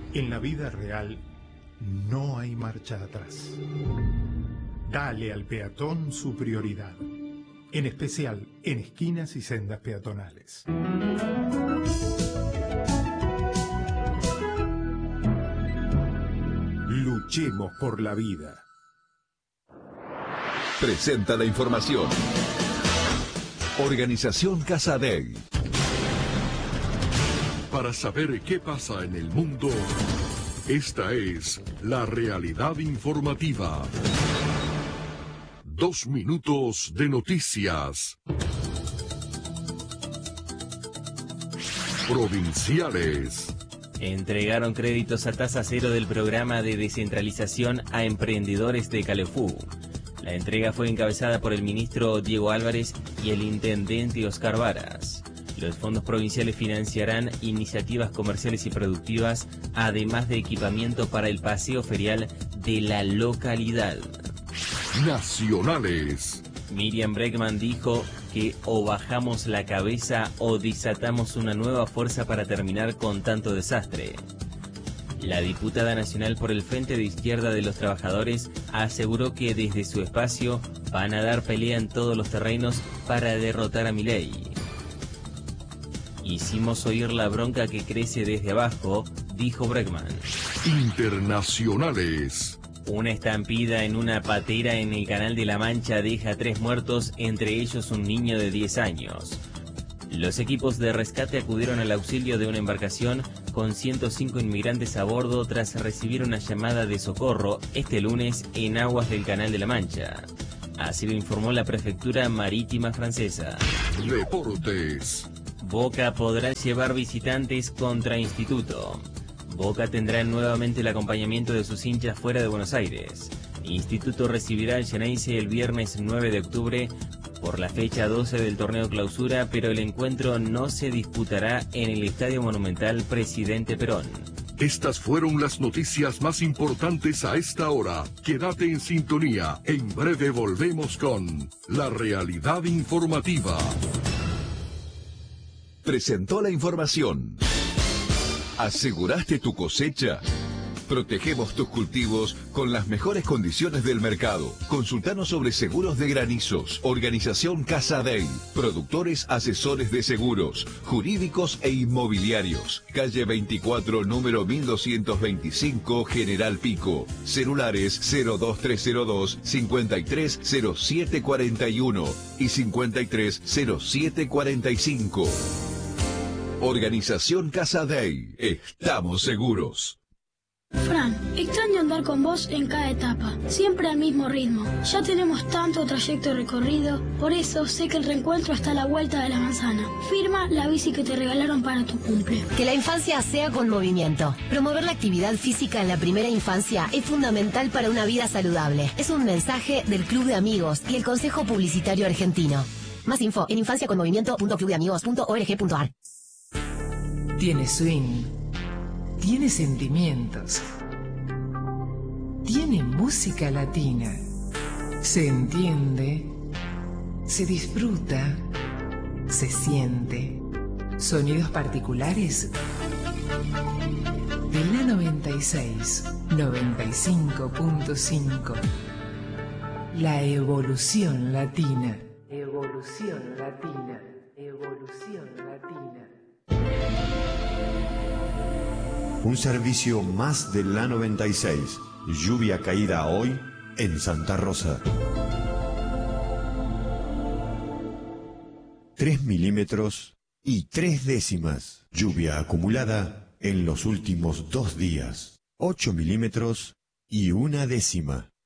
En la vida real no hay marcha atrás. Dale al peatón su prioridad, en especial en esquinas y sendas peatonales. Luchemos por la vida. Presenta la información. Organización Casadei. Para saber qué pasa en el mundo, esta es la realidad informativa. 2 minutos de noticias. Provinciales. Entregaron créditos a tasa cero del programa de descentralización a emprendedores de Calefú. La entrega fue encabezada por el ministro Diego Álvarez y el intendente Oscar Varas. Los fondos provinciales financiarán iniciativas comerciales y productivas, además de equipamiento para el paseo ferial de la localidad. Nacionales. Miriam Bregman dijo que o bajamos la cabeza o desatamos una nueva fuerza para terminar con tanto desastre. La diputada nacional por el Frente de Izquierda de los Trabajadores aseguró que desde su espacio van a dar pelea en todos los terrenos para derrotar a Milei. Hicimos oír la bronca que crece desde abajo, dijo Bregman. Internacionales. Una estampida en una patera en el Canal de la Mancha deja 3 muertos, entre ellos un niño de 10 años. Los equipos de rescate acudieron al auxilio de una embarcación con 105 inmigrantes a bordo tras recibir una llamada de socorro este lunes en aguas del Canal de la Mancha. Así lo informó la Prefectura Marítima francesa. Deportes. Boca podrá llevar visitantes contra Instituto. Boca tendrá nuevamente el acompañamiento de sus hinchas fuera de Buenos Aires. Instituto recibirá al Xeneize el viernes 9 de octubre por la fecha 12 del torneo clausura, pero el encuentro no se disputará en el Estadio Monumental Presidente Perón. Estas fueron las noticias más importantes a esta hora. Quédate en sintonía. En breve volvemos con la realidad informativa. Presentó la información. ¿Aseguraste tu cosecha? Protegemos tus cultivos con las mejores condiciones del mercado. Consultanos sobre seguros de granizos. Organización Casadei. Productores asesores de seguros, jurídicos e inmobiliarios. Calle 24, número 1225, General Pico. Celulares 02302 530741 y 530745. Organización Casadei. Estamos seguros. Fran, extraño andar con vos en cada etapa, siempre al mismo ritmo. Ya tenemos tanto trayecto recorrido, por eso sé que el reencuentro está a la vuelta de la manzana. Firma la bici que te regalaron para tu cumple. Que la infancia sea con movimiento. Promover la actividad física en la primera infancia es fundamental para una vida saludable. Es un mensaje del Club de Amigos y el Consejo Publicitario Argentino. Más info en infanciaconmovimiento.clubdeamigos.org.ar. Tiene swing, tiene sentimientos, tiene música latina, se entiende, se disfruta, se siente. Sonidos particulares de la 96, 95.5. La evolución latina. Evolución latina. Evolución latina. Un servicio más de la 96. Lluvia caída hoy en Santa Rosa. 3 milímetros y 3 décimas. Lluvia acumulada en los últimos 2 días. 8 milímetros y 1 décima.